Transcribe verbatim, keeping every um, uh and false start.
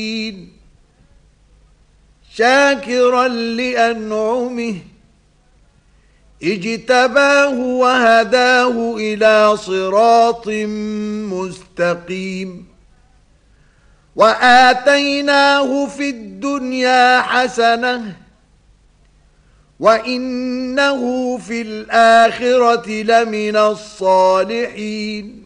شاكرا لأنعمه اجتباه وهداه إلى صراط مستقيم وآتيناه في الدنيا حسنة وإنه في الآخرة لمن الصالحين